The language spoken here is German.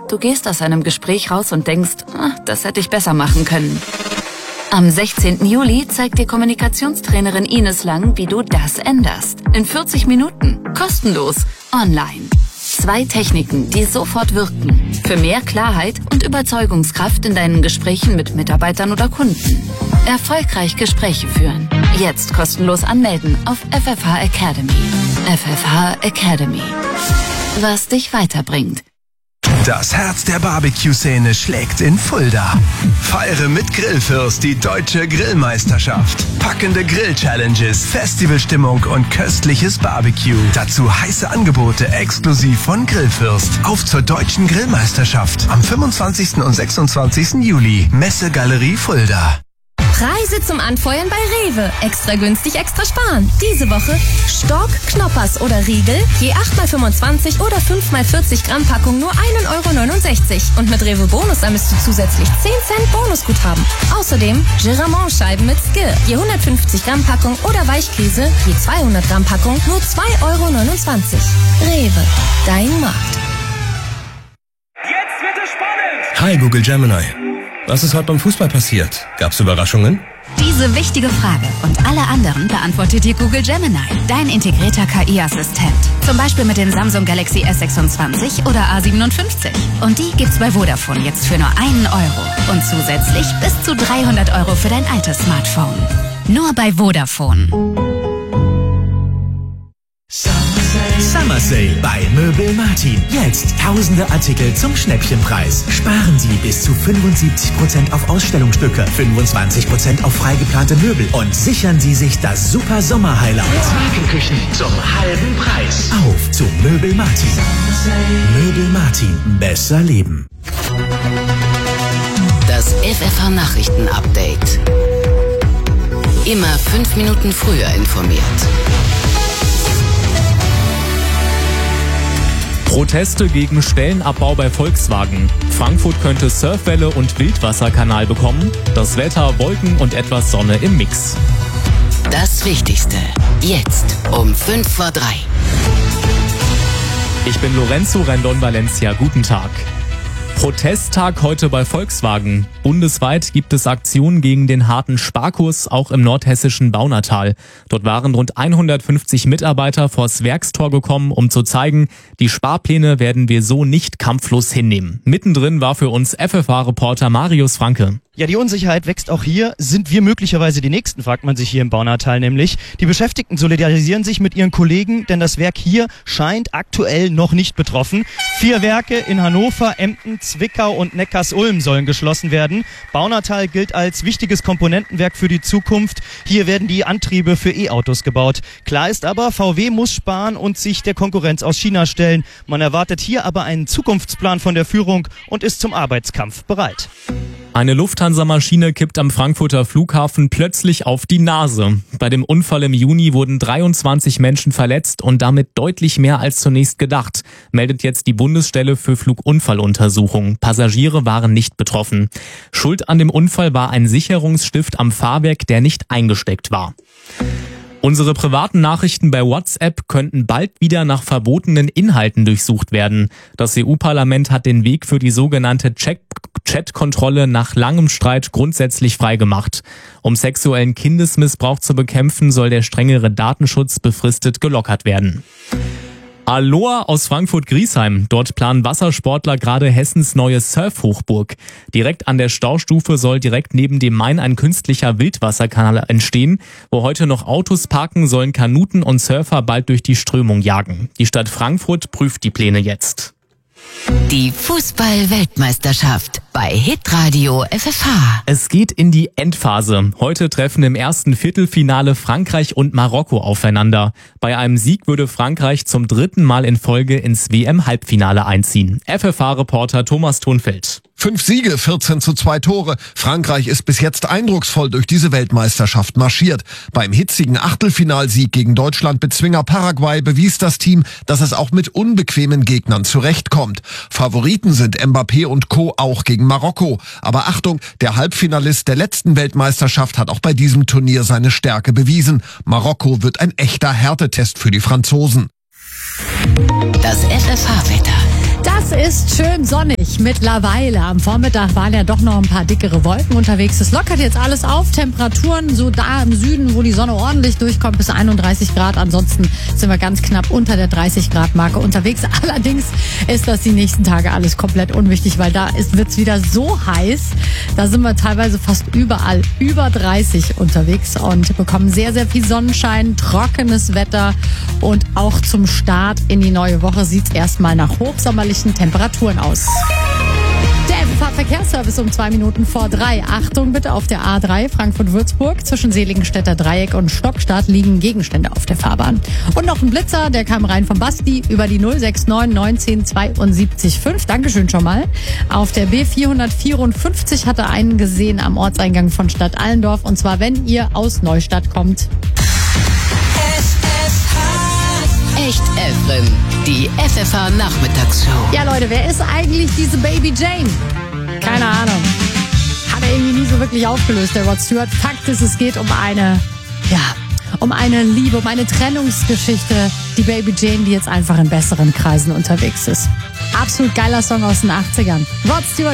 Du gehst aus einem Gespräch raus und denkst, das hätte ich besser machen können. Am 16. Juli zeigt dir Kommunikationstrainerin Ines Lang, wie du das änderst. In 40 Minuten. Kostenlos. Online. 2 Techniken, die sofort wirken. Für mehr Klarheit und Überzeugungskraft in deinen Gesprächen mit Mitarbeitern oder Kunden. Erfolgreich Gespräche führen. Jetzt kostenlos anmelden auf FFH Academy. FFH Academy. Was dich weiterbringt. Das Herz der Barbecue-Szene schlägt in Fulda. Feiere mit Grillfürst die deutsche Grillmeisterschaft. Packende Grill-Challenges, Festivalstimmung und köstliches Barbecue. Dazu heiße Angebote exklusiv von Grillfürst. Auf zur deutschen Grillmeisterschaft am 25. und 26. Juli. Messegalerie Fulda. Preise zum Anfeuern bei Rewe. Extra günstig, extra sparen. Diese Woche Stork, Knoppers oder Riegel, je 8x25 oder 5x40 Gramm Packung nur 1,69 €. Und mit Rewe Bonus erhältst du zusätzlich 10 Cent Bonusguthaben. Außerdem Giramont-Scheiben mit Skill, je 150 Gramm Packung oder Weichkäse, je 200 Gramm Packung nur 2,29 €. Rewe, dein Markt. Jetzt wird es spannend! Hi Google Gemini. Was ist heute beim Fußball passiert? Gab's Überraschungen? Diese wichtige Frage und alle anderen beantwortet dir Google Gemini, dein integrierter KI-Assistent. Zum Beispiel mit den Samsung Galaxy S26 oder A57. Und die gibt's bei Vodafone jetzt für nur 1 €. Und zusätzlich bis zu 300 € für dein altes Smartphone. Nur bei Vodafone. Summer Sale bei Möbel Martin. Jetzt tausende Artikel zum Schnäppchenpreis. Sparen Sie bis zu 75% auf Ausstellungsstücke, 25% auf freigeplante Möbel und sichern Sie sich das super Sommer-Highlight. Markenküchen zum halben Preis. Auf zu Möbel Martin. Möbel Martin. Besser leben. Das FFH Nachrichten Update. Immer 5 Minuten früher informiert. Proteste gegen Stellenabbau bei Volkswagen. Frankfurt könnte Surfwelle und Wildwasserkanal bekommen. Das Wetter, Wolken und etwas Sonne im Mix. Das Wichtigste. Jetzt um 2:55. Ich bin Lorenzo Rendon Valencia. Guten Tag. Protesttag heute bei Volkswagen. Bundesweit gibt es Aktionen gegen den harten Sparkurs, auch im nordhessischen Baunatal. Dort waren rund 150 Mitarbeiter vors Werkstor gekommen, um zu zeigen, die Sparpläne werden wir so nicht kampflos hinnehmen. Mittendrin war für uns FFH-Reporter Marius Franke. Ja, die Unsicherheit wächst auch hier. Sind wir möglicherweise die Nächsten, fragt man sich hier im Baunatal nämlich. Die Beschäftigten solidarisieren sich mit ihren Kollegen, denn das Werk hier scheint aktuell noch nicht betroffen. 4 Werke in Hannover, Emden, Zwickau und Neckarsulm sollen geschlossen werden. Baunatal gilt als wichtiges Komponentenwerk für die Zukunft. Hier werden die Antriebe für E-Autos gebaut. Klar ist aber, VW muss sparen und sich der Konkurrenz aus China stellen. Man erwartet hier aber einen Zukunftsplan von der Führung und ist zum Arbeitskampf bereit. Eine Lufthansa-Maschine kippt am Frankfurter Flughafen plötzlich auf die Nase. Bei dem Unfall im Juni wurden 23 Menschen verletzt und damit deutlich mehr als zunächst gedacht, meldet jetzt die Bundesstelle für Flugunfalluntersuchung. Passagiere waren nicht betroffen. Schuld an dem Unfall war ein Sicherungsstift am Fahrwerk, der nicht eingesteckt war. Unsere privaten Nachrichten bei WhatsApp könnten bald wieder nach verbotenen Inhalten durchsucht werden. Das EU-Parlament hat den Weg für die sogenannte Chat-Kontrolle nach langem Streit grundsätzlich freigemacht. Um sexuellen Kindesmissbrauch zu bekämpfen, soll der strengere Datenschutz befristet gelockert werden. Aloha aus Frankfurt-Griesheim. Dort planen Wassersportler gerade Hessens neue Surfhochburg. Direkt an der Staustufe soll direkt neben dem Main ein künstlicher Wildwasserkanal entstehen. Wo heute noch Autos parken, sollen Kanuten und Surfer bald durch die Strömung jagen. Die Stadt Frankfurt prüft die Pläne jetzt. Die Fußball-Weltmeisterschaft bei Hitradio FFH. Es geht in die Endphase. Heute treffen im ersten Viertelfinale Frankreich und Marokko aufeinander. Bei einem Sieg würde Frankreich zum 3. Mal in Folge ins WM-Halbfinale einziehen. FFH-Reporter Thomas Thunfeld. 5 Siege, 14:2 Tore. Frankreich ist bis jetzt eindrucksvoll durch diese Weltmeisterschaft marschiert. Beim hitzigen Achtelfinalsieg gegen Deutschland-Bezwinger Paraguay bewies das Team, dass es auch mit unbequemen Gegnern zurechtkommt. Favoriten sind Mbappé und Co. auch gegen Marokko. Aber Achtung, der Halbfinalist der letzten Weltmeisterschaft hat auch bei diesem Turnier seine Stärke bewiesen. Marokko wird ein echter Härtetest für die Franzosen. Das FFH-Wetter. Das ist schön sonnig mittlerweile. Am Vormittag waren ja doch noch ein paar dickere Wolken unterwegs. Es lockert jetzt alles auf. Temperaturen so da im Süden, wo die Sonne ordentlich durchkommt, bis 31 Grad. Ansonsten sind wir ganz knapp unter der 30 Grad Marke unterwegs. Allerdings ist das die nächsten Tage alles komplett unwichtig, weil da wird's wieder so heiß. Da sind wir teilweise fast überall über 30 unterwegs und bekommen sehr, sehr viel Sonnenschein, trockenes Wetter und auch zum Start in die neue Woche sieht's erstmal nach hochsommerlichen Temperaturen aus. Der FFH-Verkehrsservice um 2 Minuten vor 3. Achtung bitte, auf der A3 Frankfurt-Würzburg zwischen Seligenstädter Dreieck und Stockstadt liegen Gegenstände auf der Fahrbahn. Und noch ein Blitzer, der kam rein vom Basti über die 069 19 72 5. Dankeschön schon mal. Auf der B454 hat er einen gesehen am Ortseingang von Stadt Allendorf. Und zwar, wenn ihr aus Neustadt kommt. Echt FM, die FFH-Nachmittagsshow. Ja Leute, wer ist eigentlich diese Baby Jane? Keine Ahnung. Hat er irgendwie nie so wirklich aufgelöst, der Rod Stewart. Fakt ist, es geht um eine Liebe, um eine Trennungsgeschichte. Die Baby Jane, die jetzt einfach in besseren Kreisen unterwegs ist. Absolut geiler Song aus den 80ern. Rod Stewart.